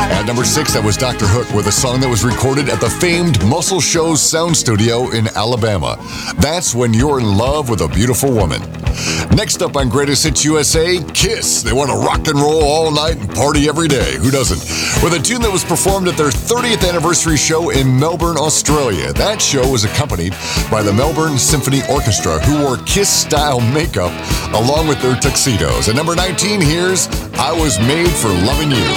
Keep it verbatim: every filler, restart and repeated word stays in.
At number six, that was Doctor Hook with a song that was recorded at the famed Muscle Shoals Sound Studio in Alabama. That's When You're in Love with a Beautiful Woman. Next up on Greatest Hits U S A, Kiss. They want to rock and roll all night and party every day. Who doesn't? With a tune that was performed at their thirtieth anniversary show in Melbourne, Australia. That show was accompanied by the Melbourne Symphony Orchestra, who wore Kiss-style makeup along with their tuxedos. At number nineteen, here's I Was Made for Loving You.